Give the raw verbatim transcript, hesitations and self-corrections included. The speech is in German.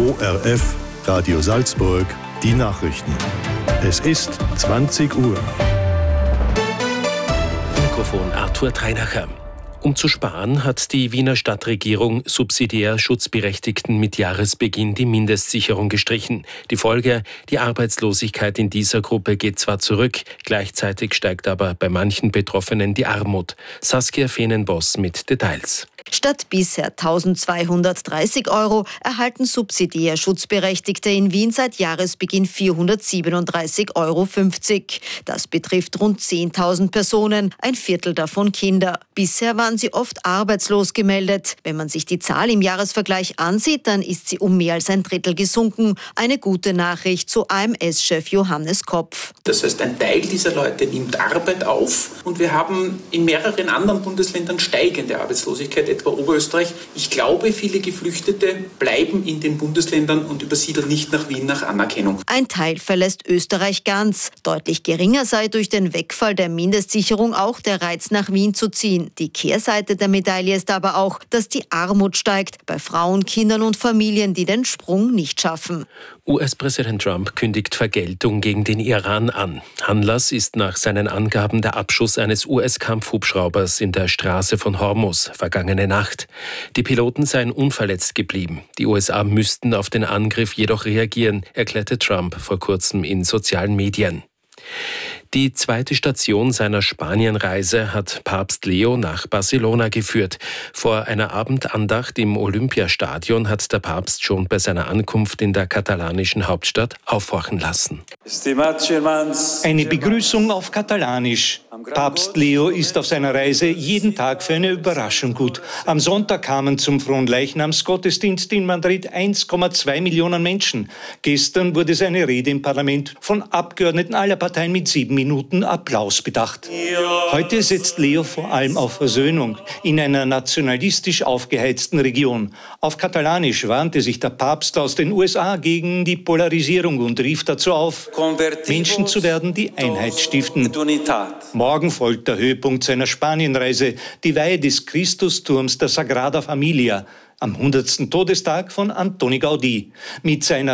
O R F, Radio Salzburg, die Nachrichten. Es ist zwanzig Uhr. Mikrofon Arthur Treinacher. Um zu sparen, hat die Wiener Stadtregierung subsidiär Schutzberechtigten mit Jahresbeginn die Mindestsicherung gestrichen. Die Folge: Die Arbeitslosigkeit in dieser Gruppe geht zwar zurück, gleichzeitig steigt aber bei manchen Betroffenen die Armut. Saskia Feenenboss mit Details. Statt bisher eintausendzweihundertdreißig Euro erhalten subsidiär Schutzberechtigte in Wien seit Jahresbeginn vierhundertsiebenunddreißig Euro fünfzig. Das betrifft rund zehntausend Personen, ein Viertel davon Kinder. Bisher waren sie oft arbeitslos gemeldet. Wenn man sich die Zahl im Jahresvergleich ansieht, dann ist sie um mehr als ein Drittel gesunken. Eine gute Nachricht, so A M S-Chef Johannes Kopf. Das heißt, ein Teil dieser Leute nimmt Arbeit auf und wir haben in mehreren anderen Bundesländern steigende Arbeitslosigkeit, etwa Oberösterreich. Ich glaube, viele Geflüchtete bleiben in den Bundesländern und übersiedeln nicht nach Wien nach Anerkennung. Ein Teil verlässt Österreich ganz. Deutlich geringer sei durch den Wegfall der Mindestsicherung auch der Reiz, nach Wien zu ziehen. Die Kehrseite der Medaille ist aber auch, dass die Armut steigt bei Frauen, Kindern und Familien, die den Sprung nicht schaffen. U S-Präsident Trump kündigt Vergeltung gegen den Iran an. Anlass ist nach seinen Angaben der Abschuss eines U S-Kampfhubschraubers in der Straße von Hormuz vergangene Nacht. Die Piloten seien unverletzt geblieben. Die U S A müssten auf den Angriff jedoch reagieren, erklärte Trump vor kurzem in sozialen Medien. Die zweite Station seiner Spanienreise hat Papst Leo nach Barcelona geführt. Vor einer Abendandacht im Olympiastadion hat der Papst schon bei seiner Ankunft in der katalanischen Hauptstadt aufhorchen lassen. Eine Begrüßung auf Katalanisch. Papst Leo ist auf seiner Reise jeden Tag für eine Überraschung gut. Am Sonntag kamen zum Fronleichnamsgottesdienst in Madrid eins Komma zwei Millionen Menschen. Gestern wurde seine Rede im Parlament von Abgeordneten aller Parteien mit sieben Minuten Applaus bedacht. Heute setzt Leo vor allem auf Versöhnung in einer nationalistisch aufgeheizten Region. Auf Katalanisch warnte sich der Papst aus den U S A gegen die Polarisierung und rief dazu auf, Menschen zu werden, die Einheit stiften. Morgen folgt der Höhepunkt seiner Spanienreise, die Weihe des Christusturms der Sagrada Familia, am hundertsten Todestag von Antoni Gaudí. Mit seiner